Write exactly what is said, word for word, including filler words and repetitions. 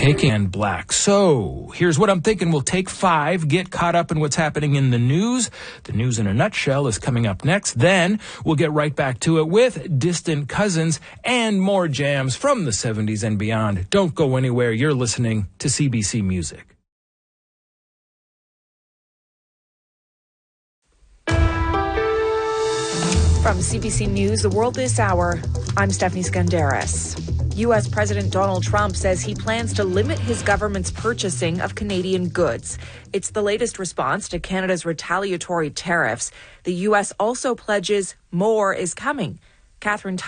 taking and black. So here's what I'm thinking. We'll take five, get caught up in what's happening in the news. The news in a nutshell is coming up next. Then we'll get right back to it with Distant Cousins and more jams from the seventies and beyond. Don't go anywhere. You're listening to C B C Music. From C B C News, The World This Hour, I'm Stephanie Skandaris. U S. President Donald Trump says he plans to limit his government's purchasing of Canadian goods. It's the latest response to Canada's retaliatory tariffs. The U S also pledges more is coming. Catherine